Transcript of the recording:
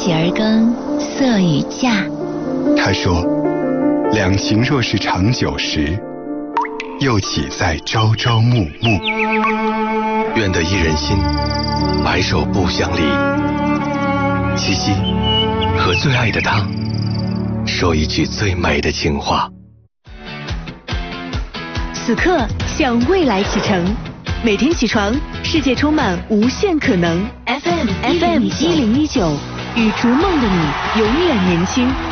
喜而耕，色与嫁。 他说，两情若是长久时，又岂在朝朝暮暮。 愿得一人心，白首不相离。七夕，和最爱的他说一句最美的情话。 此刻向未来启程，每天起床，世界充满无限可能。FM 1019，与逐梦的你永远年轻。